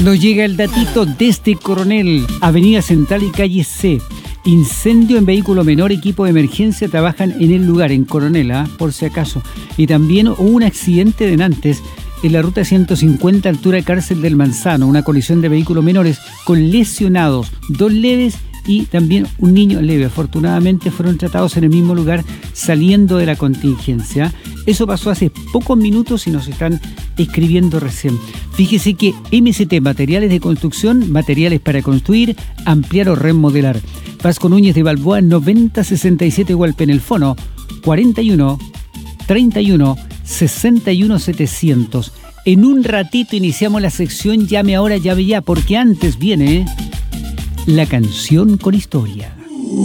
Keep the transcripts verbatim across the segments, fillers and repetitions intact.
Nos llega el datito desde Coronel, Avenida Central y Calle C. Incendio en vehículo menor, equipo de emergencia trabajan en el lugar, en Coronel, ¿eh? Por si acaso. Y también hubo un accidente de Nantes en la ruta ciento cincuenta, altura Cárcel del Manzano, una colisión de vehículos menores con lesionados, dos leves y también un niño leve. Afortunadamente fueron tratados en el mismo lugar saliendo de la contingencia. Eso pasó hace pocos minutos y nos están escribiendo recién. Fíjese que M C T, materiales de construcción, materiales para construir, ampliar o remodelar. Vasco Núñez de Balboa, noventa sesenta y siete Hualpe, en el fono cuarenta y uno treinta y uno sesenta y uno setecientos. En un ratito iniciamos la sección Llame Ahora, Llame Ya, porque antes viene la canción con historia.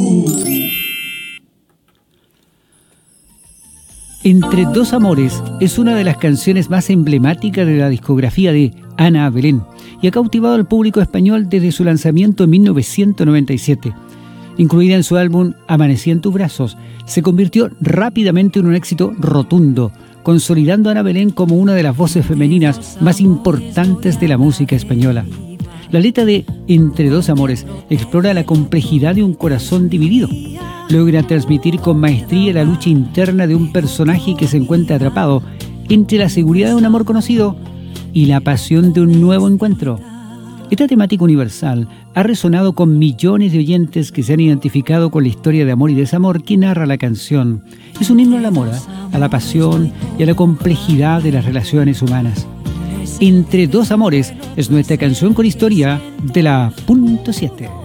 Entre dos amores es una de las canciones más emblemáticas de la discografía de Ana Belén y ha cautivado al público español desde su lanzamiento en mil novecientos noventa y siete. Incluida en su álbum Amanecí en tus brazos, se convirtió rápidamente en un éxito rotundo, consolidando a Ana Belén como una de las voces femeninas más importantes de la música española. La letra de Entre dos amores explora la complejidad de un corazón dividido. Logra transmitir con maestría la lucha interna de un personaje que se encuentra atrapado entre la seguridad de un amor conocido y la pasión de un nuevo encuentro. Esta temática universal ha resonado con millones de oyentes que se han identificado con la historia de amor y desamor que narra la canción. Es un himno al amor, ¿eh? A la pasión y a la complejidad de las relaciones humanas. Entre dos amores es nuestra canción con historia de la punto siete.